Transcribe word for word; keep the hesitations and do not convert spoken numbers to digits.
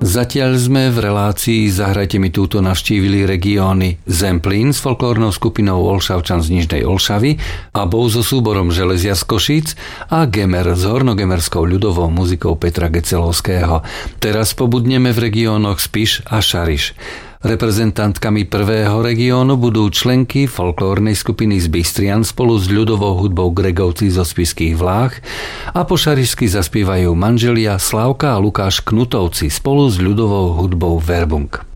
Zatiaľ sme v relácii Zahrajte mi túto navštívili regióny Zemplín s folklórnou skupinou Olšavčan z Nižnej Olšavy a Bou so súborom Železia z Košíc a Gemer s hornogemerskou ľudovou muzikou Petra Gecelovského. Teraz pobudneme v regiónoch Spiš a Šariš. Reprezentantkami prvého regiónu budú členky folklórnej skupiny z Bystrian spolu s ľudovou hudbou Gregovci zo Spišských Vlách a po šarišsky zaspievajú manželia Slávka a Lukáš Knutovci spolu s ľudovou hudbou Verbung.